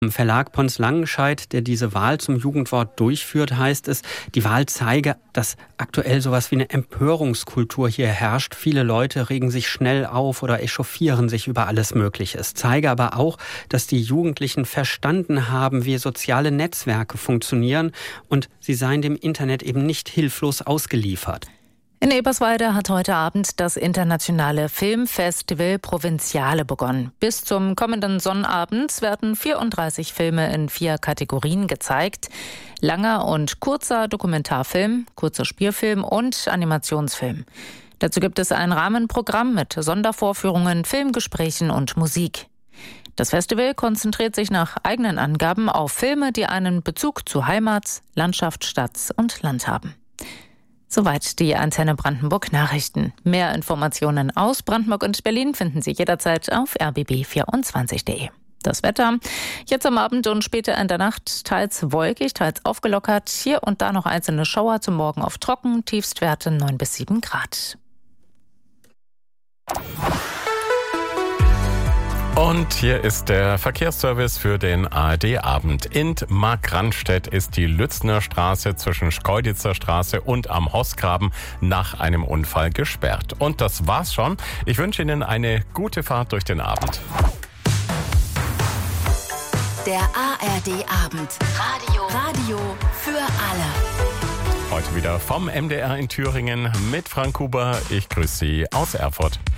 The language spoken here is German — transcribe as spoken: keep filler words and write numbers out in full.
Im Verlag Pons Langenscheidt, der diese Wahl zum Jugendwort durchführt, heißt es, die Wahl zeige, dass aktuell sowas wie eine Empörungskultur hier herrscht. Viele Leute regen sich schnell auf oder echauffieren sich über alles Mögliche. Es zeige aber auch, dass die Jugendlichen verstanden haben, wie soziale Netzwerke funktionieren und sie seien dem Internet eben nicht hilflos ausgeliefert. In Eberswalde hat heute Abend das internationale Filmfestival Provinziale begonnen. Bis zum kommenden Sonnabend werden vierunddreißig Filme in vier Kategorien gezeigt. Langer und kurzer Dokumentarfilm, kurzer Spielfilm und Animationsfilm. Dazu gibt es ein Rahmenprogramm mit Sondervorführungen, Filmgesprächen und Musik. Das Festival konzentriert sich nach eigenen Angaben auf Filme, die einen Bezug zu Heimat, Landschaft, Stadt und Land haben. Soweit die Antenne Brandenburg Nachrichten. Mehr Informationen aus Brandenburg und Berlin finden Sie jederzeit auf r b b vierundzwanzig punkt de. Das Wetter jetzt am Abend und später in der Nacht teils wolkig, teils aufgelockert. Hier und da noch einzelne Schauer, zum Morgen oft trocken, Tiefstwerte neun bis sieben Grad. Und hier ist der Verkehrsservice für den A R D-Abend. In Markranstädt ist die Lützner Straße zwischen Schkeuditzer Straße und am Hossgraben nach einem Unfall gesperrt. Und das war's schon. Ich wünsche Ihnen eine gute Fahrt durch den Abend. Der A R D-Abend. Radio. Radio für alle. Heute wieder vom M D R in Thüringen mit Frank Huber. Ich grüße Sie aus Erfurt.